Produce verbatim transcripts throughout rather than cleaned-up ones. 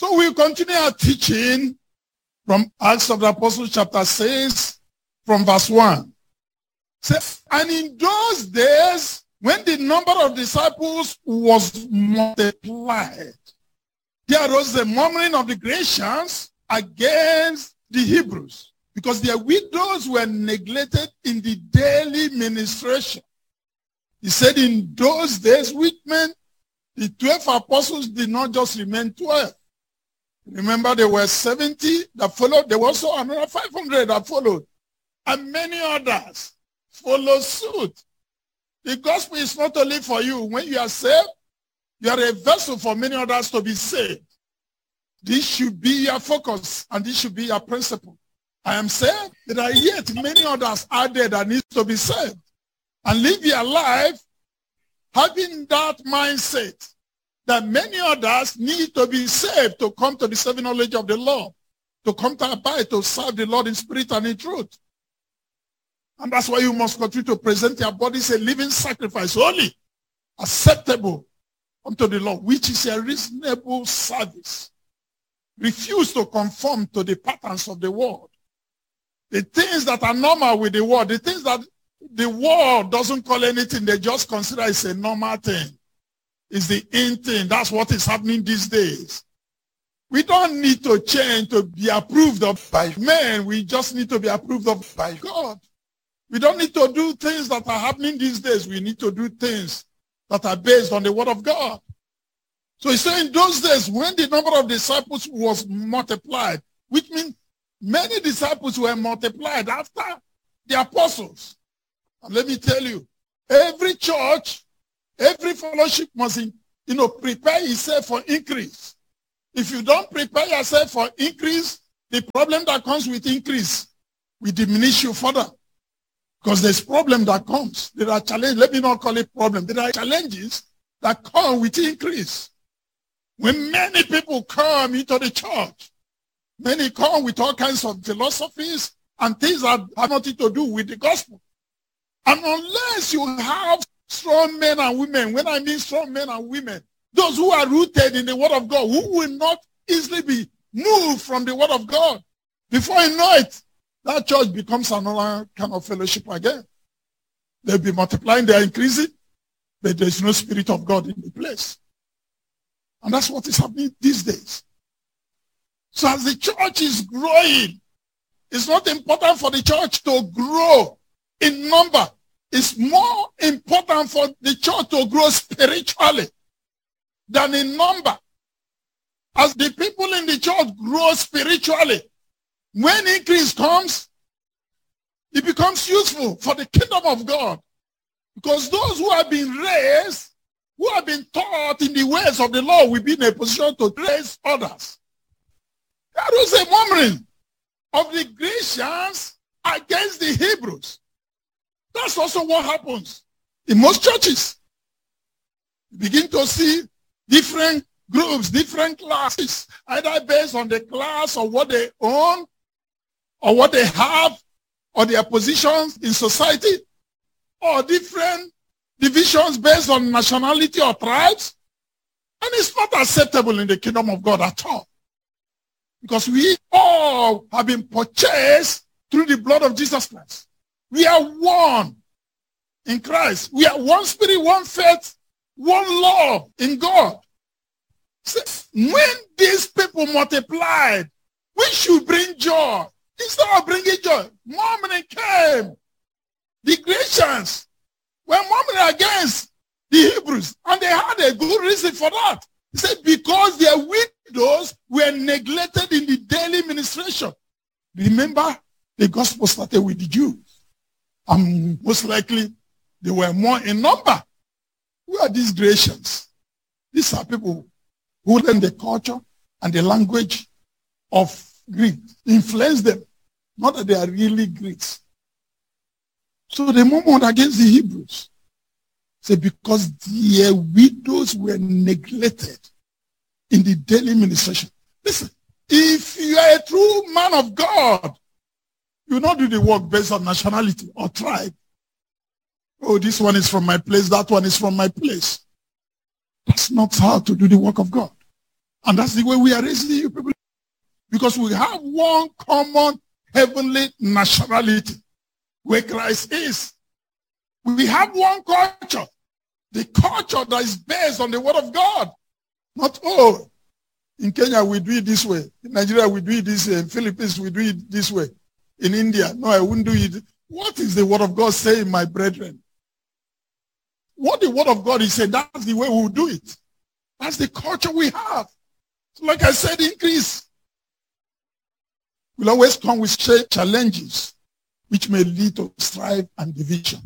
So we'll continue our teaching from Acts of the Apostles chapter six, from verse one. So, and in those days, when the number of disciples was multiplied, there arose a murmuring of the Grecians against the Hebrews, because their widows were neglected in the daily ministration. He said in those days, which meant the twelve apostles did not just remain twelve. Remember, there were seventy that followed. There was also another five hundred that followed. And many others follow suit. The gospel is not only for you. When you are saved, you are a vessel for many others to be saved. This should be your focus, and this should be your principle. I am saved, there are yet many others out there that need to be saved. And live your life having that mindset that many others need to be saved to come to the saving knowledge of the Lord, to come to abide, to serve the Lord in spirit and in truth. And that's why you must continue to present your bodies a living sacrifice, holy, acceptable unto the Lord, which is a reasonable service. Refuse to conform to the patterns of the world. The things that are normal with the world, the things that the world doesn't call anything, they just consider it's a normal thing. It's the in thing. That's what is happening these days. We don't need to change to be approved of by men. We just need to be approved of by God. We don't need to do things that are happening these days. We need to do things that are based on the word of God. So he's saying in those days, when the number of disciples was multiplied, which means many disciples were multiplied after the apostles. And let me tell you, every church, every fellowship must, you know, prepare itself for increase. If you don't prepare yourself for increase, the problem that comes with increase will diminish you further. Because there's problem that comes. There are challenges. Let me not call it problem. There are challenges that come with increase. When many people come into the church, many come with all kinds of philosophies and things that have nothing to do with the gospel. And unless you have strong men and women, when I mean strong men and women, those who are rooted in the word of God, who will not easily be moved from the word of God, before you know it, that church becomes another kind of fellowship again. They'll be multiplying, they're increasing, but there's no spirit of God in the place. And that's what is happening these days. So as the church is growing, it's not important for the church to grow in number. It's more important for the church to grow spiritually than in number. As the people in the church grow spiritually, when increase comes, it becomes useful for the kingdom of God. Because those who have been raised, who have been taught in the ways of the Lord, will be in a position to raise others. There was a murmuring of the Grecians against the Hebrews. That's also what happens in most churches. You begin to see different groups, different classes, either based on the class or what they own, or what they have, or their positions in society, or different divisions based on nationality or tribes. And it's not acceptable in the kingdom of God at all. Because we all have been purchased through the blood of Jesus Christ. We are one in Christ. We are one spirit, one faith, one love in God. So when these people multiplied, we should bring joy. Instead of bringing joy, murmuring came. The Grecians were murmuring against the Hebrews, and they had a good reason for that. He said, because their widows were neglected in the daily ministration. Remember, the gospel started with the Jews. And most likely, they were more in number. Who are these Grecians? These are people who learn the culture and the language of Greek, influence them. Not that they are really Greeks. So they murmured against the Hebrews. Say, because their widows were neglected in the daily ministration. Listen, if you are a true man of God, you will not do the work based on nationality or tribe. Oh, this one is from my place, that one is from my place. That's not how to do the work of God. And that's the way we are raising you people. Because we have one common heavenly nationality where Christ is. We have one culture. The culture that is based on the word of God. Not, oh, in Kenya we do it this way. In Nigeria we do it this way. In Philippines we do it this way. In India, no, I wouldn't do it. What is the word of God saying, my brethren? What the word of God is saying, that's the way we will do it. That's the culture we have. So like I said, increase will always come with challenges which may lead to strife and division.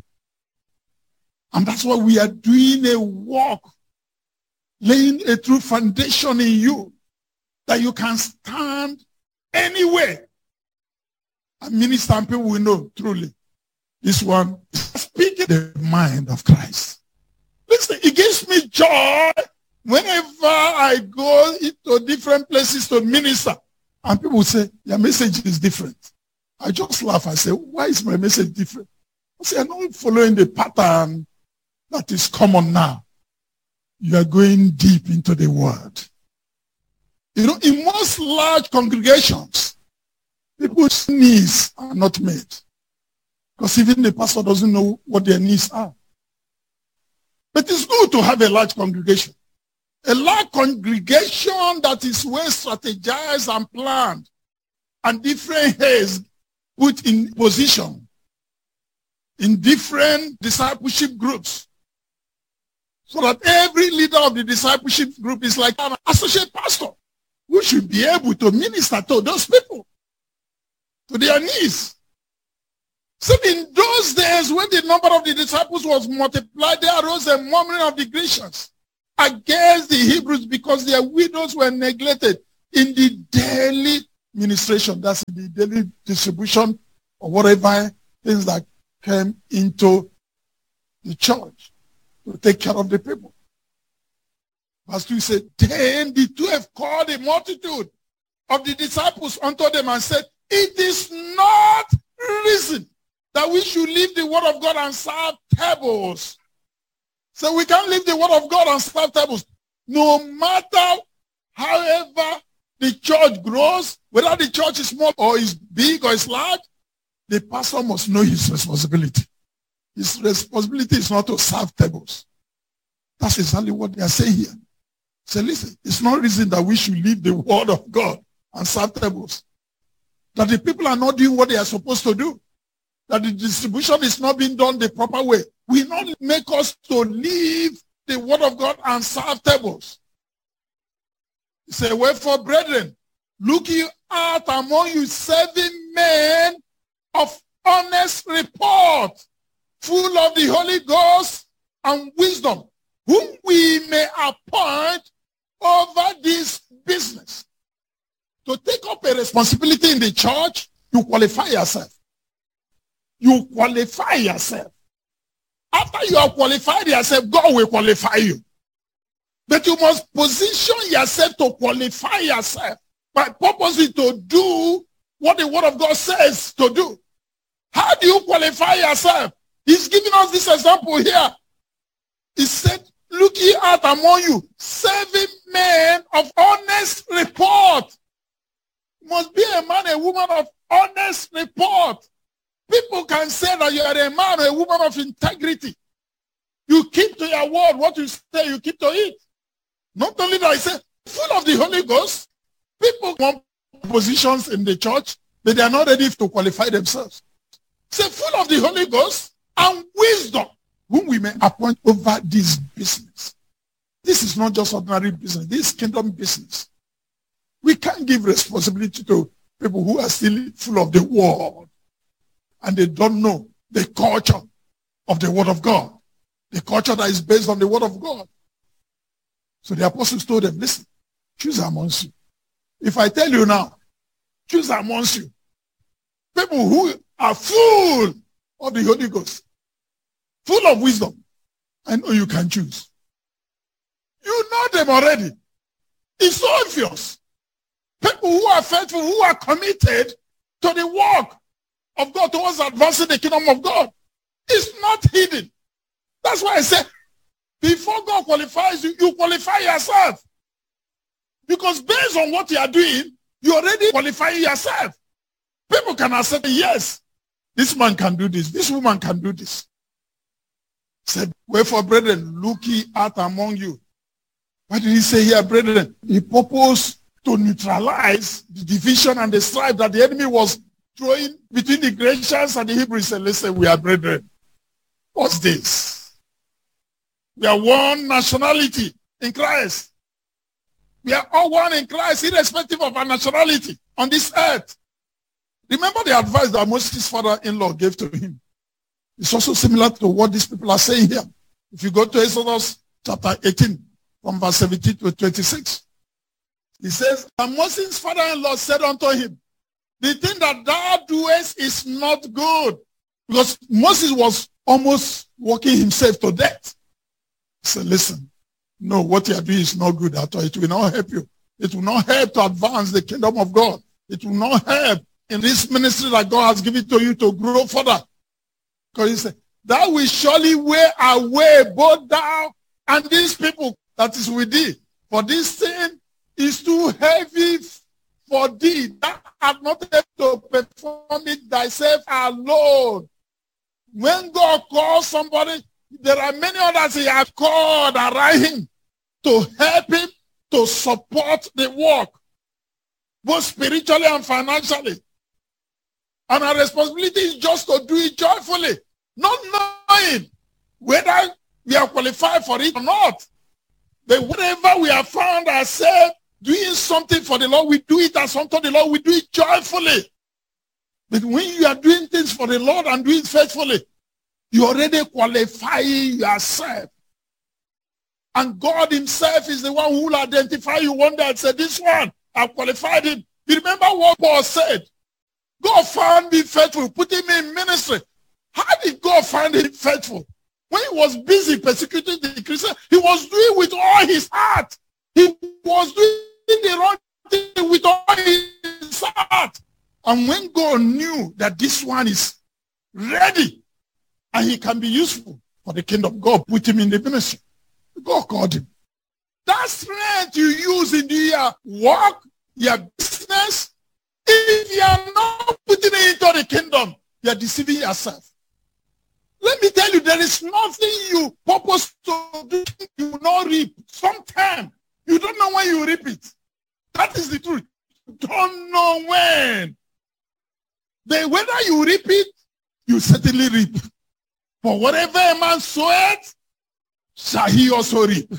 And that's why we are doing a work, laying a true foundation in you that you can stand anywhere. And minister and people will know truly this one is speaking the mind of Christ. Listen, it gives me joy whenever I go into different places to minister. And people will say, your message is different. I just laugh. I say, why is my message different? I say, I'm not following the pattern that is common now. You are going deep into the word. You know, in most large congregations, people's needs are not met. Because even the pastor doesn't know what their needs are. But it's good to have a large congregation. A large congregation that is well strategized and planned, and different heads put in position in different discipleship groups, so that every leader of the discipleship group is like an associate pastor who should be able to minister to those people, to their needs. So in those days when the number of the disciples was multiplied, there arose a murmuring of the Grecians against the Hebrews because their widows were neglected in the daily ministration. That's in the daily distribution or whatever things that came into the church to take care of the people. Verse two said, then the twelve called the multitude of the disciples unto them and said, it is not reason that we should leave the word of God and serve tables. So we can't leave the word of God and serve tables. No matter however the church grows, whether the church is small or is big or is large, the pastor must know his responsibility. His responsibility is not to serve tables. That's exactly what they are saying here. So listen, it's not reason that we should leave the word of God and serve tables. That the people are not doing what they are supposed to do. That the distribution is not being done the proper way. Will not make us to leave the word of God and serve tables. He said, wherefore, brethren, look ye out among you seven men of honest report, full of the Holy Ghost and wisdom, whom we may appoint over this business. To take up a responsibility in the church, you qualify yourself. You qualify yourself. After you have qualified yourself, God will qualify you. But you must position yourself to qualify yourself by purposely to do what the word of God says to do. How do you qualify yourself? He's giving us this example here. He said, look ye out among you, seven men of honest report. Must be a man, a woman of honest report. People can say that you are a man or a woman of integrity. You keep to your word. What you say, you keep to it. Not only that, I say, full of the Holy Ghost. People want positions in the church, but they are not ready to qualify themselves. Say, full of the Holy Ghost and wisdom, whom we may appoint over this business. This is not just ordinary business. This is kingdom business. We can't give responsibility to people who are still full of the word and they don't know the culture of the word of God, the culture that is based on the word of God. So the apostles told them, listen, choose amongst you. If I tell you now, choose amongst you people who are full of the Holy Ghost, full of wisdom, I know you can choose. You know them already. It's so obvious. People who are faithful, who are committed to the work of God towards advancing the kingdom of God. It's not hidden. That's why I say, before God qualifies you, you qualify yourself. Because based on what you are doing, you already qualify yourself. People can accept, yes, this man can do this, this woman can do this. Said, wherefore, brethren, look ye out among you. What did he say here, brethren? He purposed to neutralize the division and the strife that the enemy was throwing between the Grecians and the Hebrews. He said, listen, we are brethren. What's this? We are one nationality in Christ. We are all one in Christ, irrespective of our nationality on this earth. Remember the advice that Moses' father-in-law gave to him. It's also similar to what these people are saying here. If you go to Exodus chapter eighteen, from verse seventeen to twenty-six, he says, and Moses' father-in-law said unto him, the thing that thou doest is not good. Because Moses was almost walking himself to death. He said, listen, no, what you are doing is not good at all. It will not help you. It will not help to advance the kingdom of God. It will not help in this ministry that God has given to you to grow further. Because he said, thou will surely wear away both thou and these people that is with thee. For this thing is too heavy for thee. Thou art not able to perform it thyself alone. When God calls somebody, there are many others he has called around him to help him to support the work, both spiritually and financially. And our responsibility is just to do it joyfully, not knowing whether we are qualified for it or not. But whenever we have found ourselves doing something for the Lord, we do it as unto the Lord, we do it joyfully. But when you are doing things for the Lord and doing it faithfully, you already qualify yourself. And God himself is the one who will identify you one day and say, this one, I've qualified him. You remember what Paul said? God found me faithful, put him in ministry. How did God find him faithful? When he was busy persecuting the Christians, he was doing with all his heart. He was doing the wrong thing with all his heart. And when God knew that this one is ready and he can be useful for the kingdom, God put him in the ministry. God called him. That strength you use in your work, your business, if you are not putting it into the kingdom, you are deceiving yourself. Let me tell you, there is nothing you purpose to do, you will not reap. Sometime, you don't know when you reap it. That is the truth. You don't know when. But whether you reap it, you certainly reap. For whatever a man soweth, shall he also reap.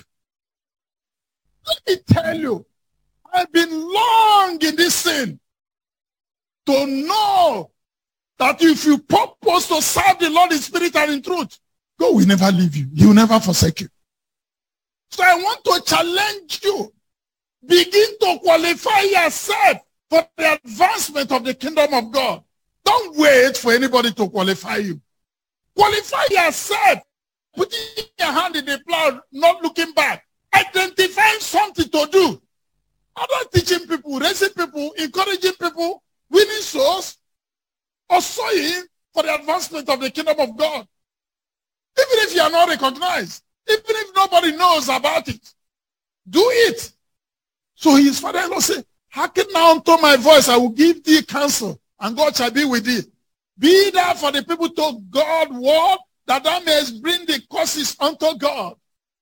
Let me tell you, I've been long in this sin to know that if you purpose to serve the Lord in spirit and in truth, God will never leave you. He will never forsake you. So I want to challenge you. Begin to qualify yourself for the advancement of the kingdom of God. Don't wait for anybody to qualify you. Qualify yourself. Putting your hand in the plow, not looking back. Identifying something to do. I'm not teaching people, raising people, encouraging people, winning souls, or sowing for the advancement of the kingdom of God. Even if you are not recognized, even if nobody knows about it, do it. So his father-in-law said, hearken now unto my voice, I will give thee counsel, and God shall be with thee. Be thou for the people to God word, that thou mayest bring the curses unto God.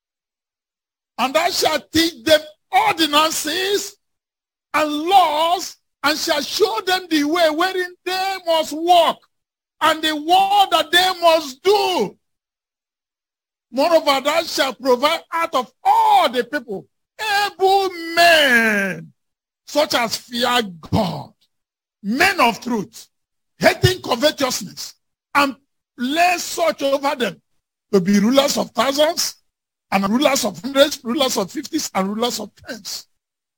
And thou shalt teach them ordinances and laws, and shall show them the way wherein they must walk, and the word that they must do. Moreover, thou shalt provide out of all the people able men, such as fear God, men of truth, hating covetousness, and place such over them to be rulers of thousands, and rulers of hundreds, rulers of fifties, and rulers of tens.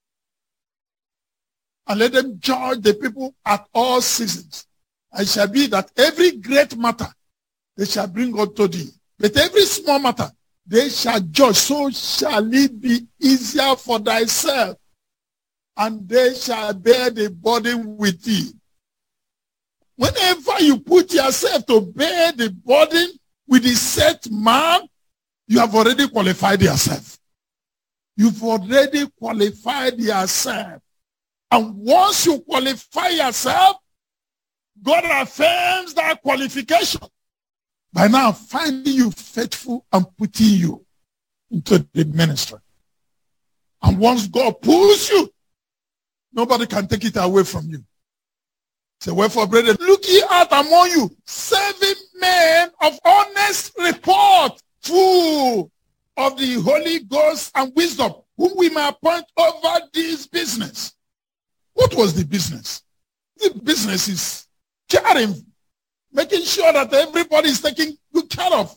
And let them judge the people at all seasons. And it shall be that every great matter they shall bring unto thee, but every small matter they shall judge. So shall it be easier for thyself, and they shall bear the burden with thee. Whenever you put yourself to bear the burden with the set man, you have already qualified yourself. You've already qualified yourself. And once you qualify yourself, God affirms that qualification by now finding you faithful and putting you into the ministry. And once God pulls you, nobody can take it away from you. So wherefore, brethren, look ye out among you seven men of honest report, full of the Holy Ghost and wisdom, whom we may appoint over this business. What was the business? The business is caring, making sure that everybody is taken good care of.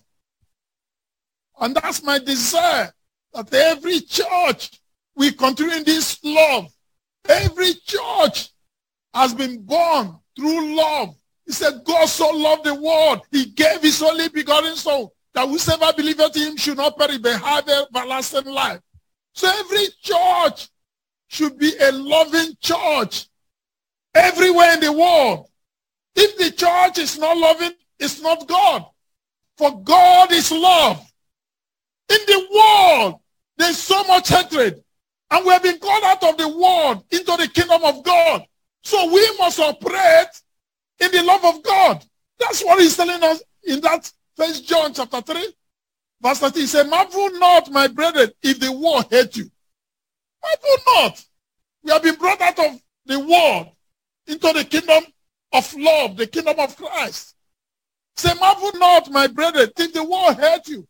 And that's my desire, that every church will continue in this love. Every church has been born through love. He said, God so loved the world, he gave his only begotten Son, that whosoever believeth in him should not perish but have everlasting life. So every church should be a loving church everywhere in the world. If the church is not loving, it's not God. For God is love. In the world, there's so much hatred. And we have been called out of the world into the kingdom of God. So we must operate in the love of God. That's what he's telling us in that First John chapter three. Verse thirteen, he said, marvel not, my brethren, if the world hate you. Marvel not. We have been brought out of the world into the kingdom of love, the kingdom of Christ. Say, marvel not, my brethren, if the world hate you.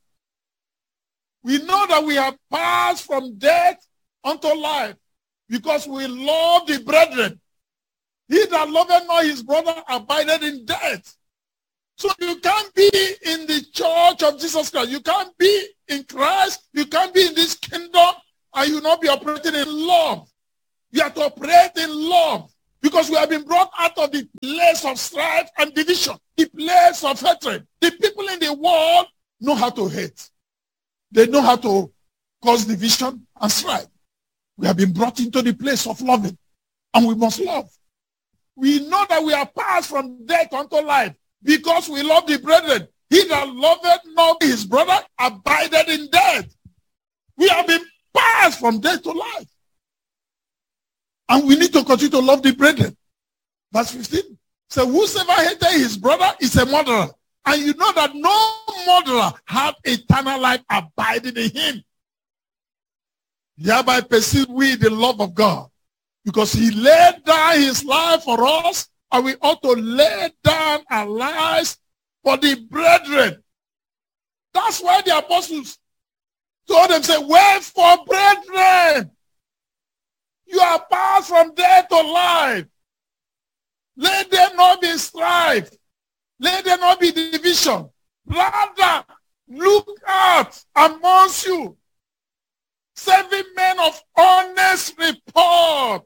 We know that we have passed from death unto life because we love the brethren. He that loveth not his brother abideth in death. So you can't be in the church of Jesus Christ. You can't be in Christ. You can't be in this kingdom and you not be operating in love. You have to operate in love because we have been brought out of the place of strife and division, the place of hatred. The people in the world know how to hate. They know how to cause division and strife. We have been brought into the place of loving, and we must love. We know that we are passed from death unto life because we love the brethren. He that loveth not his brother abideth in death. We have been passed from death to life. And we need to continue to love the brethren. Verse fifteen. So whosoever hateth his brother is a murderer. And you know that no murderer hath eternal life abiding in him. Thereby perceive we the love of God, because he laid down his life for us, and we ought to lay down our lives for the brethren. That's why the apostles told them, say, wherefore, brethren, you are passed from death to life. Let there not be strife. Let there not be division. Rather, look out amongst you seven men of honest report,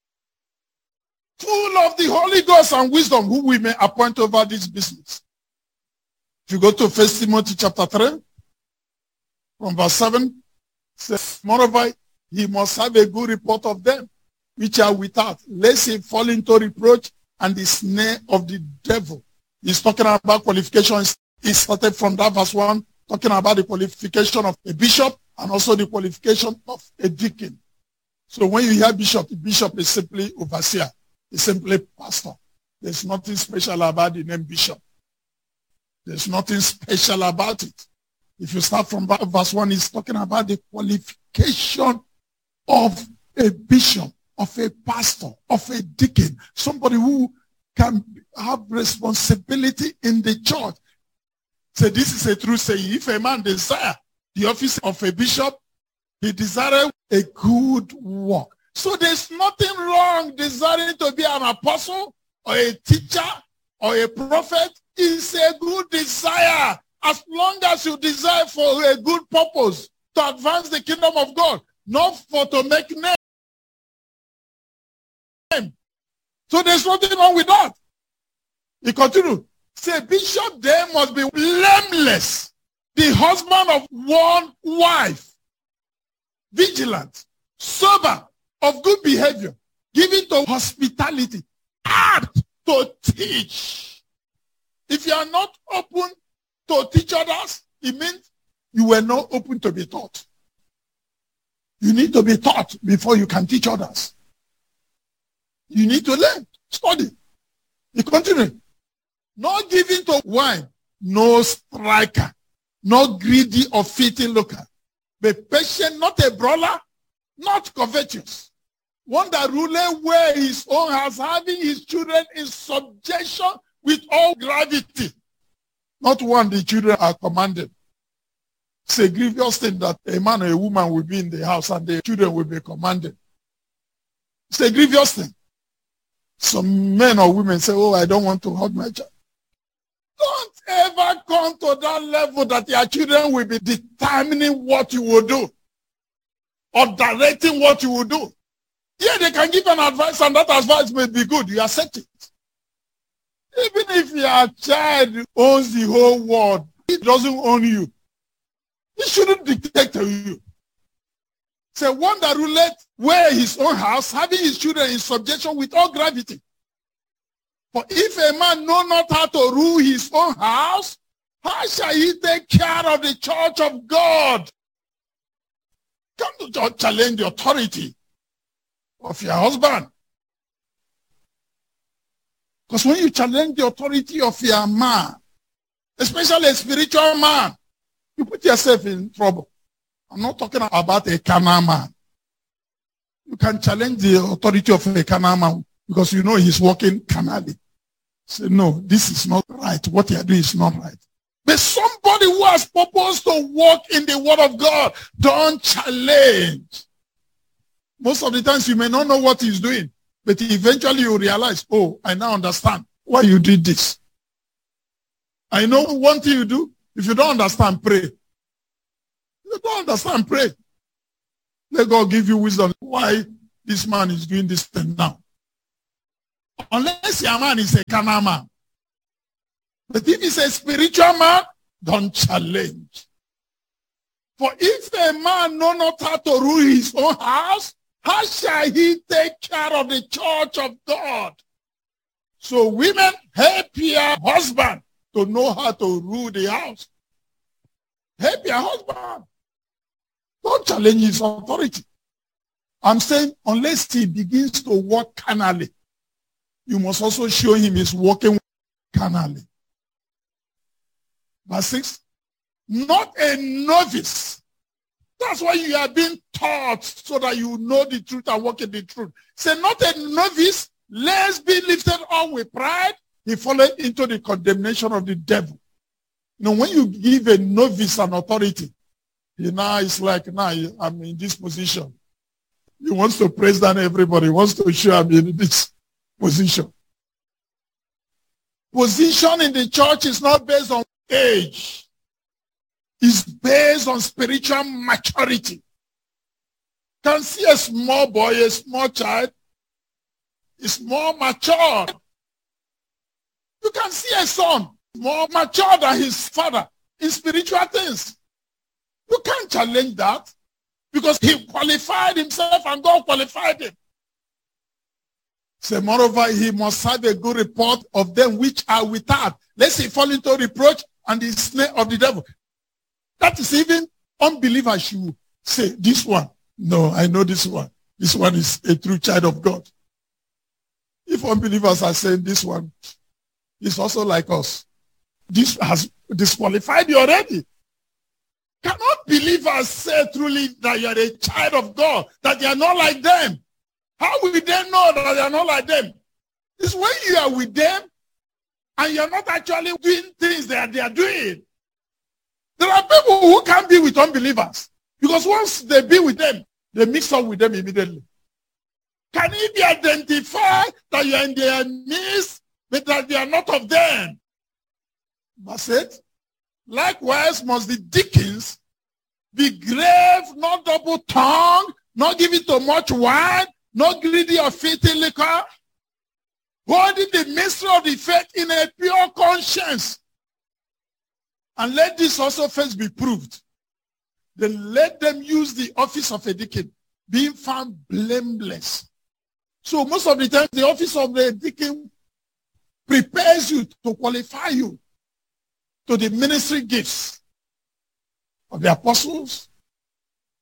full of the Holy Ghost and wisdom, who we may appoint over this business. If you go to First Timothy chapter three, from verse seven, says, moreover, he must have a good report of them which are without, lest he fall into reproach and the snare of the devil. He's talking about qualifications. He started from that verse one, talking about the qualification of a bishop and also the qualification of a deacon. So when you hear bishop, the bishop is simply overseer. It's simply pastor. There's nothing special about the name bishop. There's nothing special about it. If you start from verse one, he's talking about the qualification of a bishop, of a pastor, of a deacon, somebody who can have responsibility in the church. So this is a true saying. If a man desire the office of a bishop, he desires a good work. So there's nothing wrong desiring to be an apostle or a teacher or a prophet. It's a good desire, as long as you desire for a good purpose, to advance the kingdom of God, not for to make name. So there's nothing wrong with that. He continued. Say, bishop then must be blameless, the husband of one wife, vigilant, sober, of good behavior, given to hospitality, apt to teach. If you are not open to teach others, it means you were not open to be taught. You need to be taught before you can teach others. You need to learn, study. You continue. Not giving to wine, no striker, not greedy or fitting looker. Be patient, not a brawler, not covetous. One that ruleth well his own house, having his children in subjection with all gravity. Not one the children are commanded. It's a grievous thing that a man or a woman will be in the house and the children will be commanded. It's a grievous thing. Some men or women say, oh, I don't want to hug my child. Don't ever come to that level that your children will be determining what you will do or directing what you will do. Yeah, they can give an advice and that advice may be good. You accept it. Even if your child owns the whole world, it doesn't own you. He shouldn't dictate to you. Say, one that ruleth well his own house, having his children in subjection with all gravity. For if a man know not how to rule his own house, how shall he take care of the church of God? Come to challenge the authority of your husband. Because when you challenge the authority of your man, especially a spiritual man, you put yourself in trouble. I'm not talking about a carnal man. You can challenge the authority of a carnal man because you know he's working carnally. Say, no, this is not right. What you are doing is not right. But somebody who has purpose to walk in the word of God, don't challenge. Most of the times you may not know what he's doing, but eventually you realize, oh, I now understand why you did this. I know one thing you do. If you don't understand, pray. If you don't understand, pray. Let God give you wisdom why this man is doing this thing now. Unless your man is a carnal man. But if he's a spiritual man, don't challenge. For if a man know not how to rule his own house, how shall he take care of the church of God? So women, help your husband to know how to rule the house. Help your husband. Don't challenge his authority. I'm saying unless he begins to walk carnally, you must also show him he's walking carnally. Verse six, not a novice. That's why you are being taught so that you know the truth and walk in the truth. Say, not a novice, lest be lifted up with pride, he falleth into the condemnation of the devil. You know, when you give a novice an authority, he now is like, now I'm in this position. He wants to praise down everybody. He wants to show I'm in this position. Position in the church is not based on age. It's based on spiritual maturity. Can see a small boy, a small child, is more mature. You can see a son more mature than his father in spiritual things. You can't challenge that because he qualified himself and God qualified him. So moreover, he must have a good report of them which are without, lest he fall into reproach and the snare of the devil. That is even unbelievers should say, this one, no, I know this one. This one is a true child of God. If unbelievers are saying this one is also like us, this has disqualified you already. Cannot believers say truly that you are a child of God, that you are not like them? How will they know that they are not like them? It's when you are with them and you are not actually doing things that they are doing. There are people who can't be with unbelievers because once they be with them, they mix up with them immediately. Can it be identified that you are in their midst, but that they are not of them? Verse eight. Likewise must the deacons be grave, not double-tongued, not giving to much wine, not greedy of filthy liquor, holding the mystery of the faith in a pure conscience. And let this also first be proved. Then let them use the office of a deacon, being found blameless. So most of the time, the office of the deacon prepares you to qualify you to the ministry gifts of the apostles,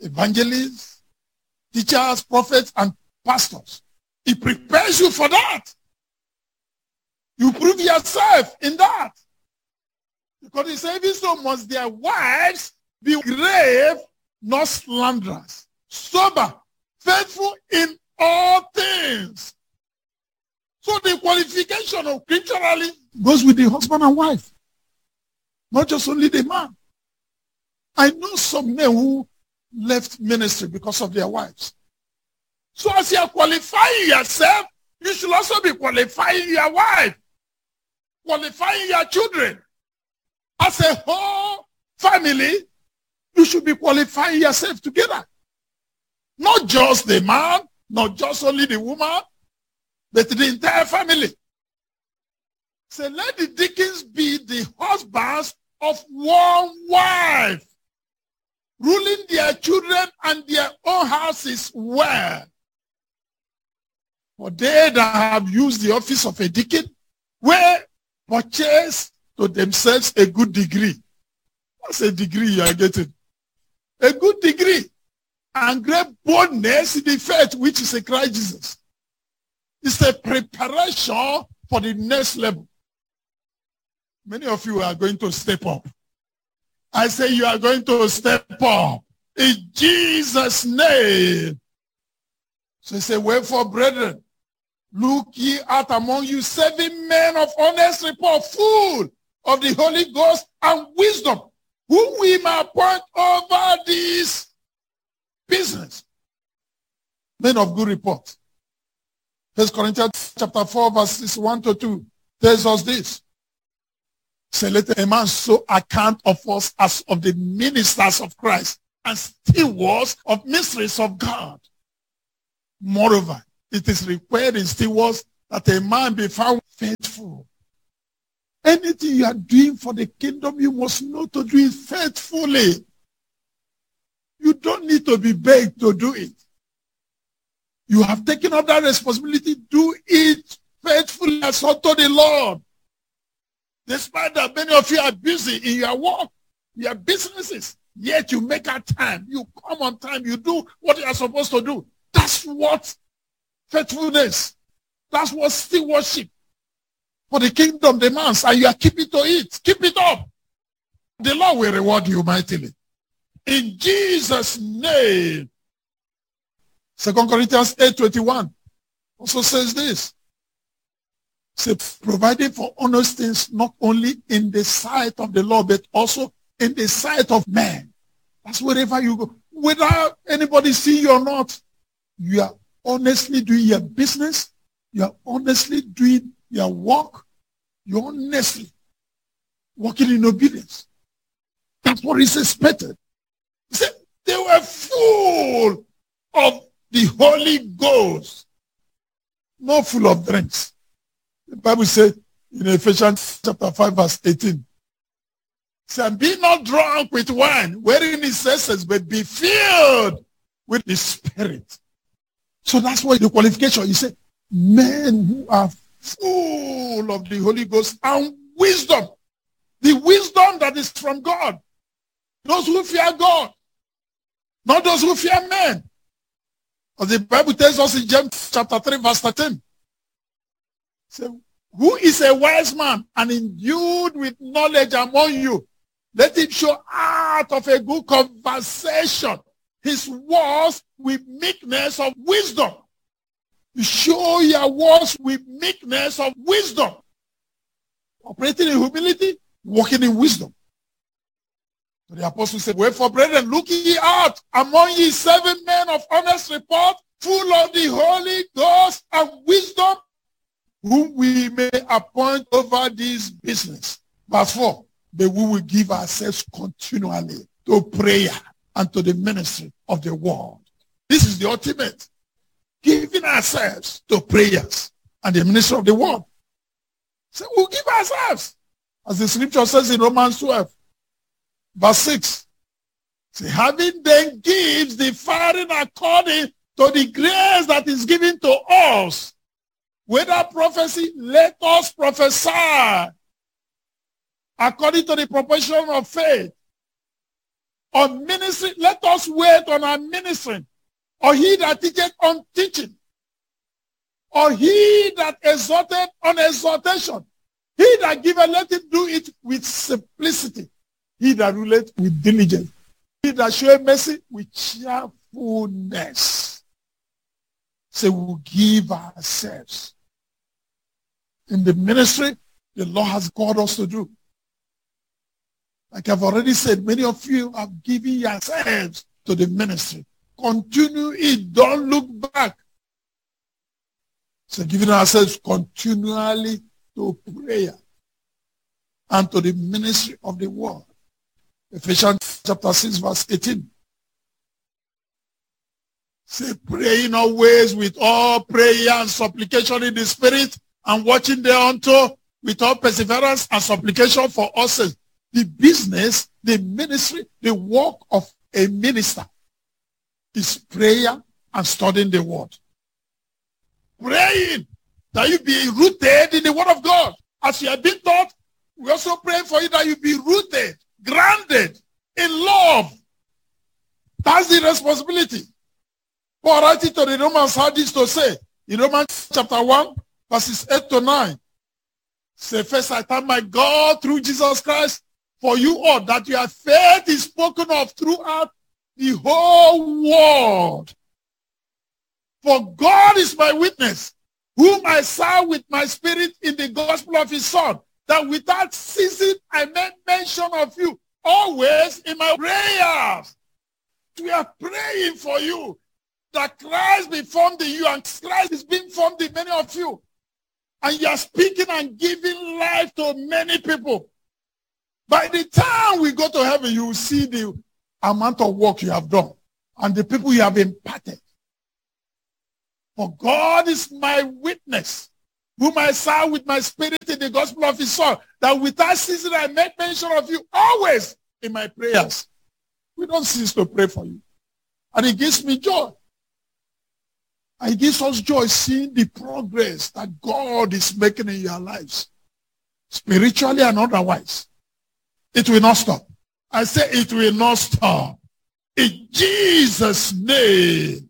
evangelists, teachers, prophets, and pastors. He prepares you for that. You prove yourself in that. Because he said, even so must their wives be grave, not slanderers, sober, faithful in all things. So the qualification of scripturally goes with the husband and wife, not just only the man. I know some men who left ministry because of their wives. So as you are qualifying yourself, you should also be qualifying your wife, qualifying your children. As a whole family, you should be qualifying yourself together. Not just the man, not just only the woman, but the entire family. So let the deacons be the husbands of one wife, ruling their children and their own houses well. For they that have used the office of a deacon will purchase to themselves a good degree. What's a degree you are getting? A good degree and great boldness in the faith which is in Christ Jesus. It's a preparation for the next level. Many of you are going to step up. I say you are going to step up in Jesus' name. So he said, wherefore, brethren, look ye out among you seven men of honest report, full of the Holy Ghost and wisdom, whom we may appoint over this business. Men of good report. First Corinthians chapter four, verses one to two tells us this. Say, let a man so account of us as of the ministers of Christ and stewards of mysteries of God. Moreover, it is required in stewards that a man be found faithful. Anything you are doing for the kingdom, you must know to do it faithfully. You don't need to be begged to do it. You have taken up that responsibility. Do it faithfully as unto the Lord. Despite that many of you are busy in your work, your businesses, yet you make out time. You come on time. You do what you are supposed to do. That's what faithfulness, that's what stewardship for the kingdom demands, and you are keeping to it. Keep it up. The Lord will reward you mightily. In Jesus' name. Second Corinthians eight twenty-one also says this. Say, providing for honest things, not only in the sight of the Lord, but also in the sight of man. That's wherever you go. Without anybody seeing you or not, you are honestly doing your business. You are honestly doing your work. You're honestly walking in obedience. That's what is expected. He said, they were full of the Holy Ghost, not full of drinks. The Bible said in Ephesians chapter five, verse eighteen, say, be not drunk with wine, wherein is excess, but be filled with the Spirit. So that's why the qualification, you say, men who are full of the Holy Ghost and wisdom. The wisdom that is from God. Those who fear God. Not those who fear men. As the Bible tells us in James chapter three, verse thirteen. So, who is a wise man and endued with knowledge among you? Let him show out of a good conversation his words with meekness of wisdom. You show your words with meekness of wisdom. Operating in humility, walking in wisdom. So the apostle said, wherefore, brethren, look ye out among ye seven men of honest report, full of the Holy Ghost and wisdom, whom we may appoint over this business. Verse four, but we will give ourselves continually to prayer and to the ministry of the word. This is the ultimate. Giving ourselves to prayers and the ministry of the word. So we'll give ourselves. As the scripture says in Romans twelve, verse six. Say, having then gives the firing according to the grace that is given to us. Whether prophecy, let us prophesy according to the proportion of faith. on ministry, let us wait on our ministry. Or he that teacheth on teaching. Or he that exhorteth on exhortation. He that giveth, let him do it with simplicity. He that ruleth with diligence. He that showeth mercy with cheerfulness. So we'll give ourselves. In the ministry, the Lord has called us to do. Like I've already said, many of you have given yourselves to the ministry. Continue it. Don't look back. So giving ourselves continually to prayer and to the ministry of the word. Ephesians chapter six verse eighteen. Say, praying always with all prayer and supplication in the spirit, and watching thereunto with all perseverance and supplication for us. The business, the ministry, the work of a minister is prayer and studying the word. Praying that you be rooted in the word of God. As you have been taught, we also pray for you that you be rooted, grounded in love. That's the responsibility. Paul writing to the Romans had this to say in Romans chapter one, verses eight to nine. Say, first I thank my God through Jesus Christ for you all, that your faith is spoken of throughout the whole world. For God is my witness, whom I serve with my spirit in the gospel of his Son, that without ceasing I make mention of you always in my prayers. We are praying for you, that Christ be formed in you, and Christ is being formed in many of you. And you are speaking and giving life to many people. By the time we go to heaven, you will see the amount of work you have done and the people you have imparted. For God is my witness, whom I serve with my spirit in the gospel of his Son, that without ceasing I make mention of you always in my prayers. We don't cease to pray for you. And it gives me joy. And it gives us joy seeing the progress that God is making in your lives, spiritually and otherwise. It will not stop. I say it will not stop. In Jesus' name.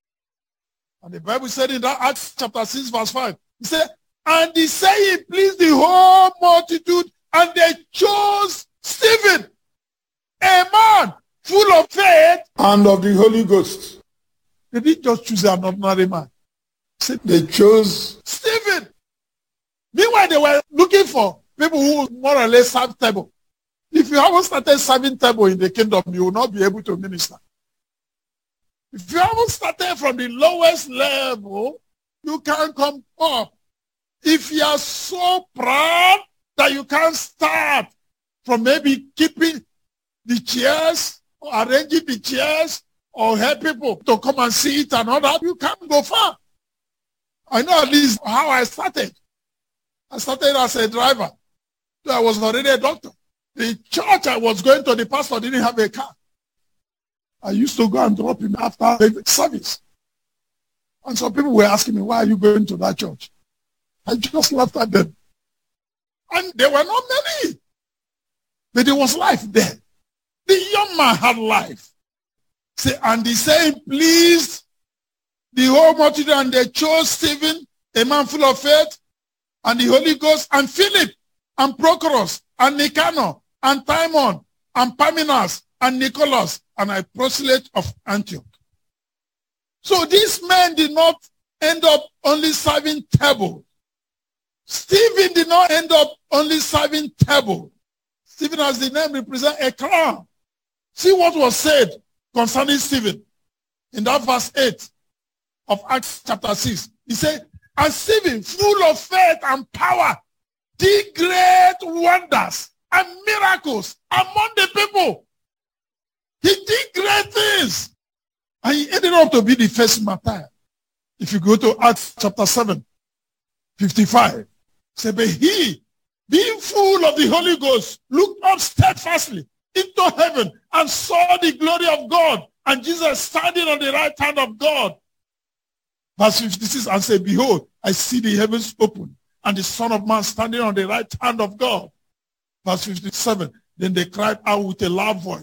And the Bible said in that Acts chapter six verse five, he said, and the saying pleased the whole multitude, and they chose Stephen, a man full of faith and of the Holy Ghost. They didn't just choose an ordinary man. They chose Stephen. Meanwhile, they were looking for people who would more or less serve table. If you haven't started serving table in the kingdom, you will not be able to minister. If you haven't started from the lowest level, you can't come up. If you are so proud that you can't start from maybe keeping the chairs, or arranging the chairs, or help people to come and see it and all that, you can't go far. I know at least how I started. I started as a driver. So I was already a doctor. The church I was going to, the pastor didn't have a car. I used to go and drop him after the service. And some people were asking me, why are you going to that church? I just laughed at them. And there were not many. But there was life there. The young man had life. Say, and the saying pleased the whole multitude, and they chose Stephen, a man full of faith, and the Holy Ghost, and Philip, and Prochorus, and Nicanor, and Timon, and Parmenas, and Nicholas, and a proselyte of Antioch. So these men did not end up only serving table. Stephen did not end up only serving table. Stephen, as the name represents, a crown. See what was said concerning Stephen in that verse eight of Acts chapter six. He said, and Stephen, full of faith and power, did great wonders and miracles among the people. He did great things. And he ended up to be the first martyr. If you go to Acts chapter seven, fifty-five, say, but he, being full of the Holy Ghost, looked up steadfastly into heaven and saw the glory of God, and Jesus standing on the right hand of God. Verse fifty-six, and said, behold, I see the heavens open, and the Son of Man standing on the right hand of God. Verse fifty-seven, then they cried out with a loud voice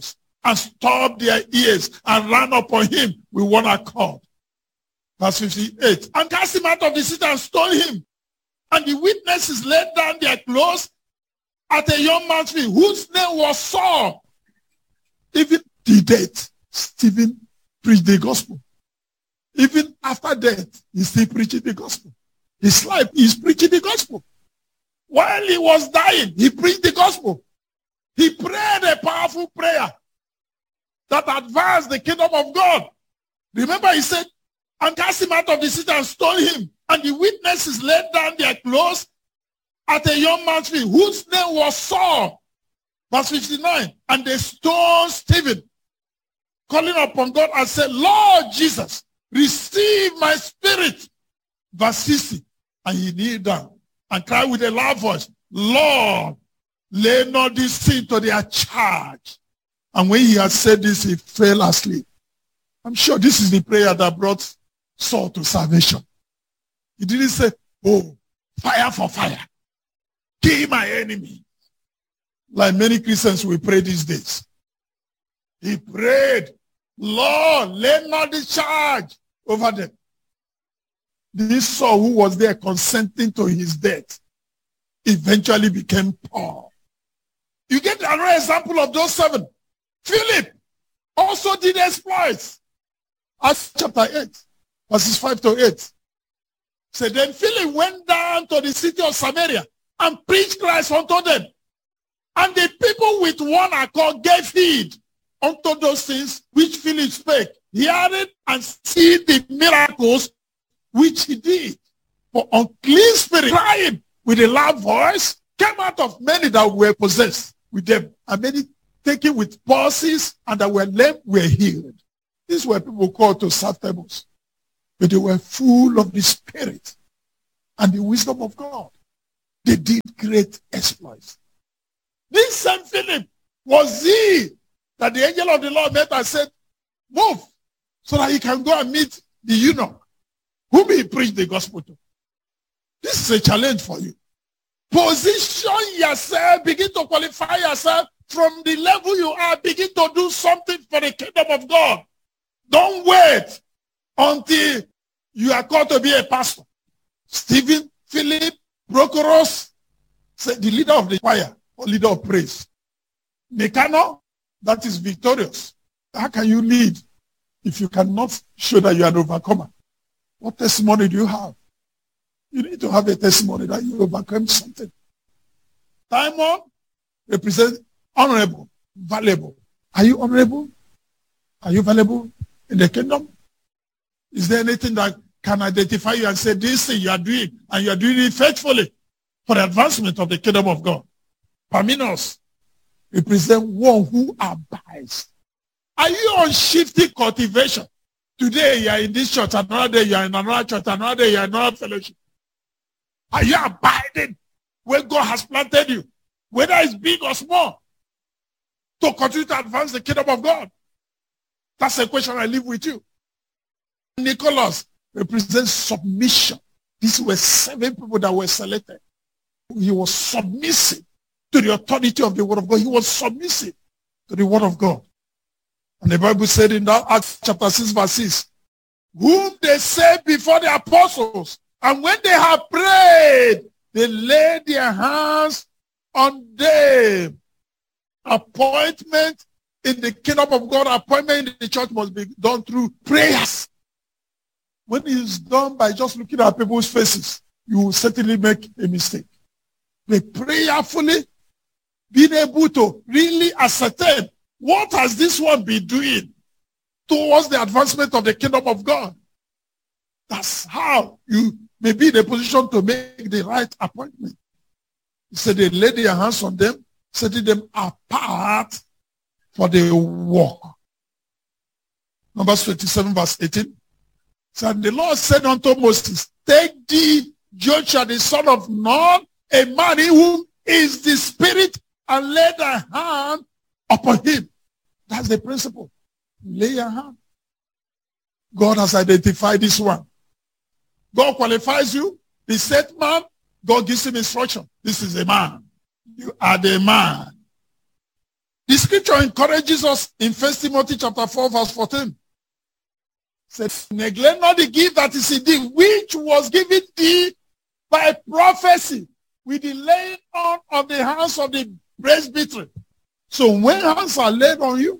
and stopped their ears and ran upon him with one accord. Verse fifty-eight. And cast him out of the city and stoned him. And the witnesses laid down their clothes at a young man's feet, whose name was Saul. Even the death, Stephen preached the gospel. Even after death, he's still preaching the gospel. His life, he's preaching the gospel. While he was dying, he preached the gospel. He prayed a powerful prayer that advanced the kingdom of God. Remember, he said, and cast him out of the city and stoned him. And the witnesses laid down their clothes at a young man's feet, whose name was Saul. Verse fifty-nine. And they stoned Stephen, calling upon God and said, Lord Jesus, receive my spirit. Verse sixty. And he kneeled down and cried with a loud voice, Lord, lay not this sin to their charge. And when he had said this, he fell asleep. I'm sure this is the prayer that brought Saul to salvation. He didn't say, oh, fire for fire. Kill my enemy. Like many Christians will pray these days. He prayed, Lord, lay not the charge over them. This Saul, who was there consenting to his death, eventually became Paul. You get another example of those seven. Philip also did exploits. Acts chapter eight, verses five to eight. So then Philip went down to the city of Samaria and preached Christ unto them. And the people with one accord gave heed unto those things which Philip spake, hearing and seeing the miracles which he did. For unclean spirit, crying with a loud voice, came out of many that were possessed with them, and many taken with palsies, and that were lame were healed. These were people called to serve tables, but they were full of the Spirit and the wisdom of God. They did great exploits. This same Philip was he that the angel of the Lord met and said, move, so that he can go and meet the eunuch whom he preached the gospel to. This is a challenge for you. Position yourself, begin to qualify yourself from the level you are, begin to do something for the kingdom of God. Don't wait until you are called to be a pastor. Stephen, Philip, Prochorus, the leader of the choir or leader of praise. Nicanor, that is victorious. How can you lead if you cannot show that you are an overcomer? What testimony do you have? You need to have a testimony that you overcome something. Timon represents honorable, valuable. Are you honorable? Are you valuable in the kingdom? Is there anything that can identify you and say this thing you are doing, and you are doing it faithfully for the advancement of the kingdom of God? Parmenas represents one who abides. Are you on shifting cultivation? Today you are in this church, another day you are in another church, another day you are in another fellowship. Are you abiding where God has planted you, whether it's big or small, to continue to advance the kingdom of God? That's a question I leave with you. Nicholas represents submission. These were seven people that were selected. He was submissive to the authority of the word of God. He was submissive to the word of God. And the Bible said in that Acts chapter six, verse six, whom they set before the apostles, and when they had prayed, they laid their hands on them. Appointment in the kingdom of God, appointment in the church must be done through prayers. When it's done by just looking at people's faces, you will certainly make a mistake. But prayerfully, being able to really ascertain what has this one been doing towards the advancement of the kingdom of God. That's how you may be in a position to make the right appointment. He said they laid their hands on them, setting them apart for the work. Numbers twenty-seven, verse eighteen. So the Lord said unto Moses, take thee Joshua the son of Nun, a man in whom is the Spirit, and lay thy hand upon him. That's the principle. Lay your hand. God has identified this one. God qualifies you. The set man, God gives him instruction. This is a man. You are the man. The scripture encourages us in First Timothy chapter four, verse fourteen. It says, neglect not the gift that is in thee, which was given thee by prophecy, with the laying on of the hands of the presbytery. So when hands are laid on you,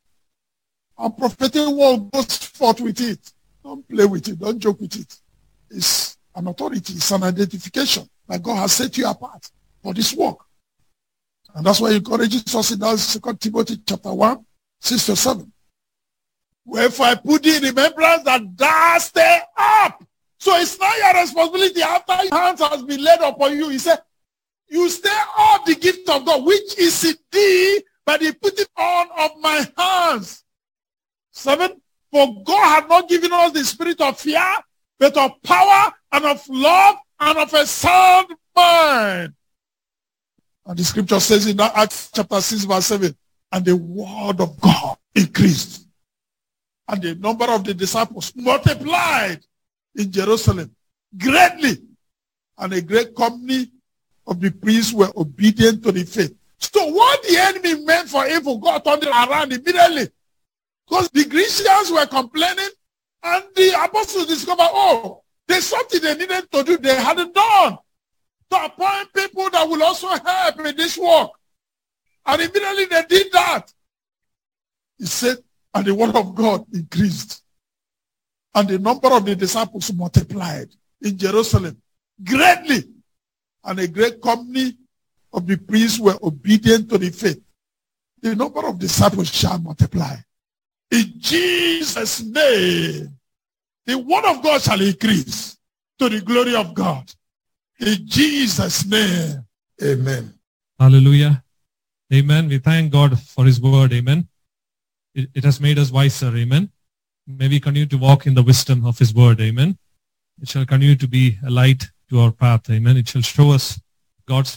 a prophetic word goes forth with it. Don't play with it. Don't joke with it. It's an authority. It's an identification that God has set you apart for this work. And that's why he encourages us in that Second Timothy chapter one, six to seven. Wherefore I put thee in remembrance that thou stay up. So it's not your responsibility after your hands has been laid upon you. He said, you stay up the gift of God, which is in thee by the putting on of my hands. Seven, for God had not given us the spirit of fear, but of power and of love and of a sound mind. And the scripture says in that Acts chapter six, verse seven, and the word of God increased. And the number of the disciples multiplied in Jerusalem greatly. And a great company of the priests were obedient to the faith. So what the enemy meant for evil, God turned it around immediately. Because the Grecians were complaining, and the apostles discovered, oh, there's something they needed to do they hadn't done. To appoint people that will also help in this work. And immediately they did that. He said, and the word of God increased. And the number of the disciples multiplied in Jerusalem greatly. And a great company of the priests were obedient to the faith. The number of disciples shall multiply. In Jesus' name, the word of God shall increase to the glory of God. In Jesus' name, amen. Hallelujah. Amen. We thank God for his word. Amen. It, it has made us wiser. Amen. May we continue to walk in the wisdom of his word. Amen. It shall continue to be a light to our path. Amen. It shall show us God's